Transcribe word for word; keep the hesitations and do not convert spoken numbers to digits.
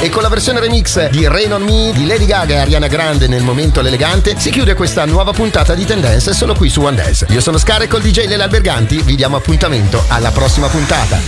E con la versione remix di Rain on Me di Lady Gaga e Ariana Grande nel momento l'elegante si chiude questa nuova puntata di Tendenze solo qui su One Dance. Io sono Scar e col D J Lele Alberganti vi diamo appuntamento alla prossima puntata.